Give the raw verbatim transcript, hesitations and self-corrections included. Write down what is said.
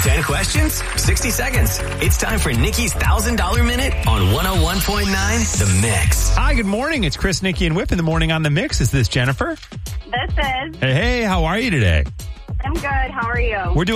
ten questions, sixty seconds. It's time for Nikki's one thousand dollars Minute on one oh one point nine The Mix. Hi, good morning. It's Chris, Nikki, and Whip in the morning on The Mix. Is this Jennifer? This is. Hey, hey, how are you today? I'm good. How are you? We're doing